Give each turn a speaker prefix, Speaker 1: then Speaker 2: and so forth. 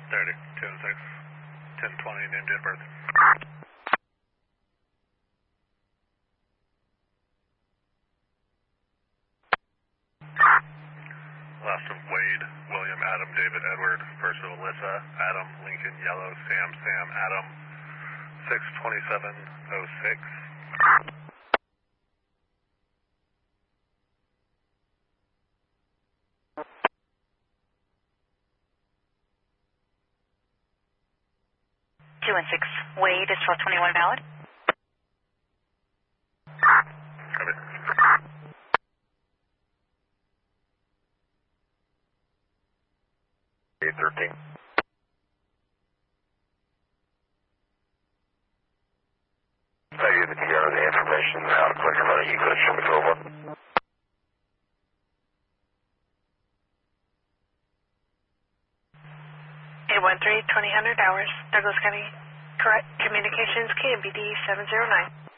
Speaker 1: 30, 206, 1020, name, date of birth. Last of Wade, William, Adam, David, Edward. First of Alyssa, Adam, Lincoln, Yellow, Sam, Adam. 62706.
Speaker 2: Wade is 1221 valid.
Speaker 1: Copy. 813.
Speaker 3: I gave the TR the information how to click on it. You could show me over.
Speaker 2: A13, 2000 hours, Douglas County Correct Communications, KMBD 709.